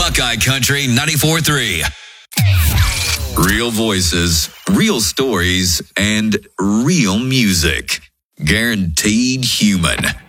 Buckeye Country 94.3. Real voices, real stories, and real music. Guaranteed human.